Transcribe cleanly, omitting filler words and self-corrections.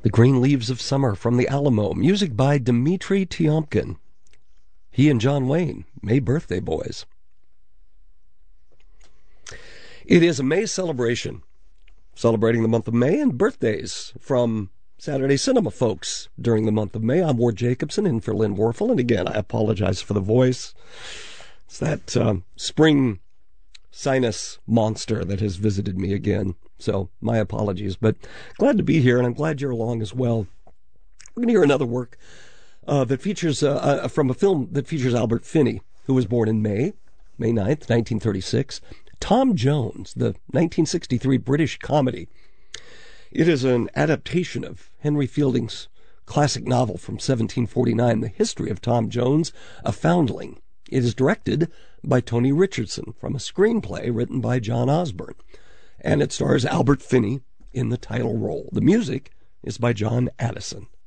The Green Leaves of Summer from the Alamo, music by Dmitri Tiomkin. He and John Wayne, May birthday boys. It is a May celebration, celebrating the month of May and birthdays from Saturday Cinema folks during the month of May. I'm Ward Jacobson in for Lynn Warfel, and again, I apologize for the voice. It's that spring sinus monster that has visited me again. So my apologies, but glad to be here, and I'm glad you're along as well. We're going to hear another work that features from a film that features Albert Finney, who was born in May 9th, 1936. Tom Jones, the 1963 British comedy. It is an adaptation of Henry Fielding's classic novel from 1749, The History of Tom Jones, a Foundling. It is directed by Tony Richardson from a screenplay written by John Osborne. And it stars Albert Finney in the title role. The music is by John Addison.